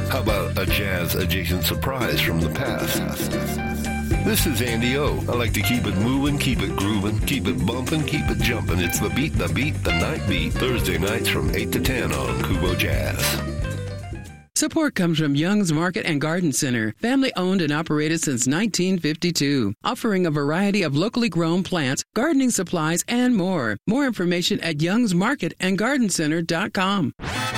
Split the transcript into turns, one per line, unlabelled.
How about a jazz-adjacent surprise from the past? This is Andy O. I like to keep it moving, keep it grooving, keep it bumping, keep it jumping. It's the beat, the night beat. Thursday nights from 8 to 10 on Kubo Jazz.
Support comes from Young's Market and Garden Center, family owned and operated since 1952, offering a variety of locally grown plants, gardening supplies, and more. More information at youngsmarketandgardencenter.com.